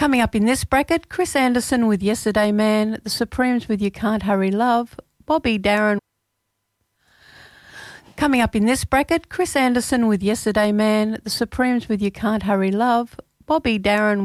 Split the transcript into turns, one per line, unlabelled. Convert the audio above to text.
Coming up in this bracket, Chris Anderson with Yesterday Man, The Supremes with You Can't Hurry Love, Bobby Darin. Coming up in this bracket, Chris Anderson with Yesterday Man, The Supremes with You Can't Hurry Love, Bobby Darin